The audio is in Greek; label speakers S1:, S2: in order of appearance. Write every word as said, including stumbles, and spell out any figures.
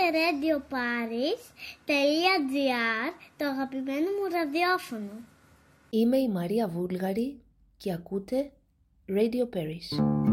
S1: radio paris τελεία gr, το αγαπημένο μου ραδιόφωνο.
S2: Είμαι η Μαρία Βούλγαρη και ακούτε Radio Paris.